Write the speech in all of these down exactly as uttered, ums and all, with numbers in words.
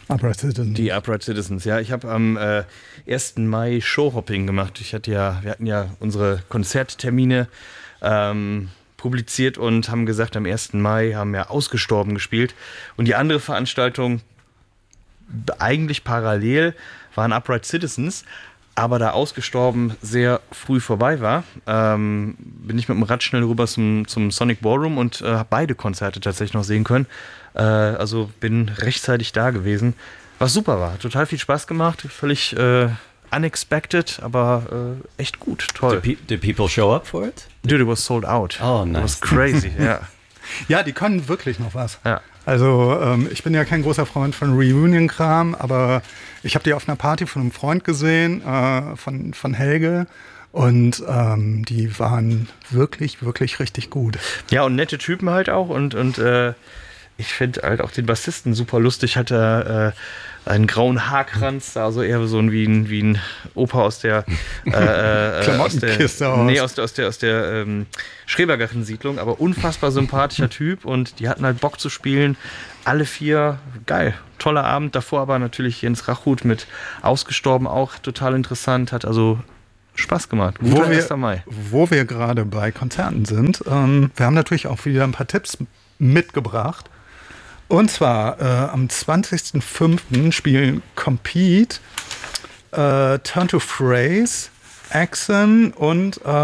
Upright Citizens. Die Upright Citizens, ja. Ich habe am äh, ersten Mai Showhopping gemacht. Ich hatte ja, wir hatten ja unsere Konzerttermine ähm, publiziert und haben gesagt, am ersten Mai haben wir Ausgestorben gespielt. Und die andere Veranstaltung, eigentlich parallel, waren Upright Citizens. Aber da Ausgestorben sehr früh vorbei war, ähm, bin ich mit dem Rad schnell rüber zum, zum Sonic Ballroom und äh, habe beide Konzerte tatsächlich noch sehen können. Äh, also bin rechtzeitig da gewesen, was super war. Total viel Spaß gemacht, völlig äh, unexpected, aber äh, echt gut, toll. Did, pe- did people show up for it? Dude, it was sold out. Oh, nice. It was crazy, ja. Ja, die können wirklich noch was. Ja. Also ähm, ich bin ja kein großer Freund von Reunion-Kram, aber ich habe die auf einer Party von einem Freund gesehen, äh, von, von Helge. Und ähm, die waren wirklich, wirklich richtig gut. Ja, und nette Typen halt auch. Und, und äh, ich finde halt auch den Bassisten super lustig. Hat er äh, einen grauen Haarkranz, also eher so ein, wie, ein, wie ein Opa aus der äh, Klamottenkiste aus der, aus. Nee, aus der, aus der, aus der ähm, Schrebergarten-Siedlung, aber unfassbar sympathischer Typ und die hatten halt Bock zu spielen. Alle vier, geil, toller Abend. Davor aber natürlich Jens Rachut mit Ausgestorben, auch total interessant, hat also Spaß gemacht. Guter Wo wir, erster Mai. wo wir gerade bei Konzerten sind, ähm, wir haben natürlich auch wieder ein paar Tipps mitgebracht. Und zwar äh, am zwanzigsten fünften spielen Compete, äh, Turn to Phrase, Axon und äh,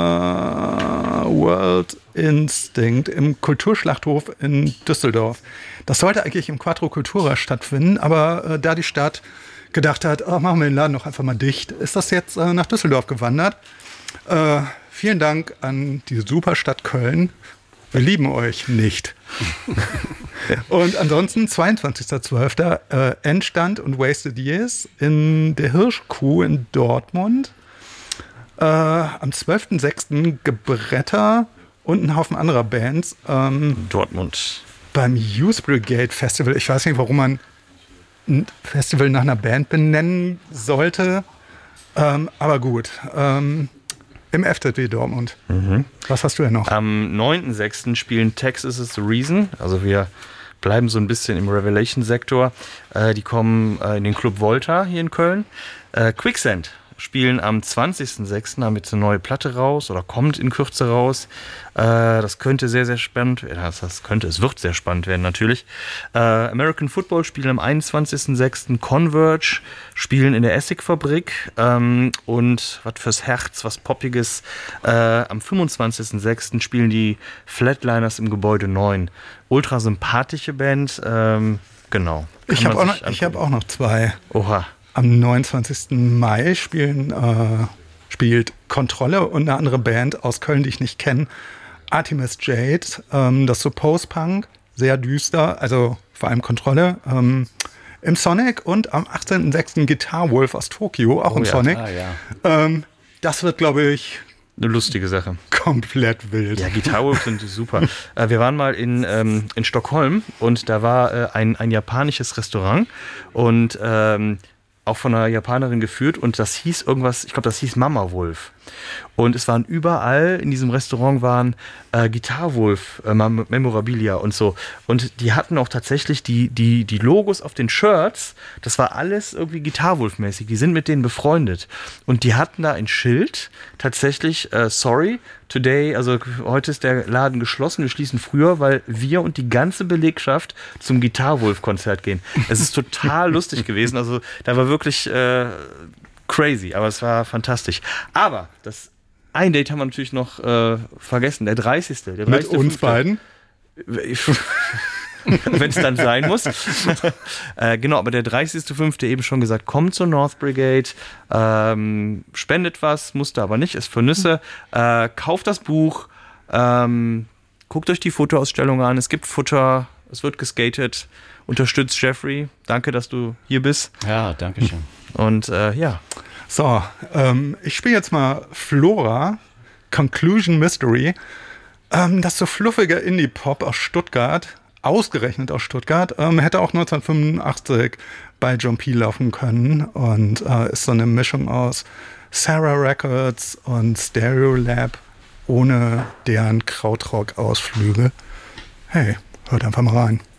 World Instinct im Kulturschlachthof in Düsseldorf. Das sollte eigentlich im Quattro Cultura stattfinden, aber äh, da die Stadt gedacht hat, oh, machen wir den Laden doch einfach mal dicht, ist das jetzt äh, nach Düsseldorf gewandert. Äh, vielen Dank an die Superstadt Köln. Wir lieben euch nicht. Und ansonsten zweiundzwanzigsten zwölften Äh, Endstand und Wasted Years in der Hirschkuh in Dortmund. Äh, am zwölften sechsten Gebretter und ein Haufen anderer Bands. Ähm, Dortmund. Beim Youth Brigade Festival. Ich weiß nicht, warum man ein Festival nach einer Band benennen sollte. Ähm, aber gut. Ähm, Im F Z W Dortmund. Mhm. Was hast du denn noch? Am neunten sechsten spielen Texas is the Reason. Also wir bleiben so ein bisschen im Revelation-Sektor. Äh, die kommen äh, in den Club Volta hier in Köln. Äh, Quicksand spielen am zwanzigsten sechsten haben jetzt eine neue Platte raus oder kommt in Kürze raus. Äh, das könnte sehr, sehr spannend werden. Das, das könnte, es wird sehr spannend werden natürlich. Äh, American Football spielen am einundzwanzigsten sechsten Converge, spielen in der Essigfabrik ähm, und was fürs Herz, was Poppiges. Äh, am fünfundzwanzigsten sechsten spielen die Flatliners im Gebäude neun. Ultra sympathische Band. Ähm, genau. Kann Ich habe man auch, sich noch- ich hab angucken. auch noch zwei. Oha. Am neunundzwanzigsten Mai spielen, äh, spielt Kontrolle und eine andere Band aus Köln, die ich nicht kenne. Artemis Jade, ähm, das so Post-Punk, sehr düster, also vor allem Kontrolle. Ähm, Im Sonic und am achtzehnten sechsten Guitar Wolf aus Tokio, auch Oh im ja. Sonic. Ah, ja. Ähm, das wird, glaube ich, Eine lustige Sache. komplett wild. Ja, Guitar Wolf sind super. äh, wir waren mal in, ähm, in Stockholm und da war äh, ein, ein japanisches Restaurant und ähm, auch von einer Japanerin geführt und das hieß irgendwas, ich glaube, das hieß Mama Wolf. Und es waren überall in diesem Restaurant waren äh, Guitar Wolf äh, Mem- Memorabilia und so. Und die hatten auch tatsächlich die, die, die Logos auf den Shirts, das war alles irgendwie Guitar Wolf-mäßig. Die sind mit denen befreundet. Und die hatten da ein Schild, tatsächlich, äh, sorry, today, also heute ist der Laden geschlossen, wir schließen früher, weil wir und die ganze Belegschaft zum Guitar Wolf-Konzert gehen. Es ist total lustig gewesen. Also da war wirklich äh, crazy, aber es war fantastisch. Aber das ein Date haben wir natürlich noch äh, vergessen, der dreißigste Der Mit dreißigste uns beiden. Wenn es dann sein muss. äh, genau, aber der dreißigste fünfte eben schon gesagt, kommt zur North Brigade, ähm, spendet was, musste aber nicht, ist für Nüsse, äh, kauft das Buch, ähm, guckt euch die Fotoausstellung an, es gibt Futter, es wird geskatet, unterstützt Jeffrey, danke, dass du hier bist Ja, danke schön. und äh, ja. So, ähm, ich spiele jetzt mal Flora, Conclusion Mystery. Ähm, das ist so fluffiger Indie-Pop aus Stuttgart, ausgerechnet aus Stuttgart, ähm, hätte auch neunzehnhundertfünfundachtzig bei John P. laufen können und äh, ist so eine Mischung aus Sarah Records und Stereolab ohne deren Krautrock-Ausflüge. Hey, hört einfach mal rein.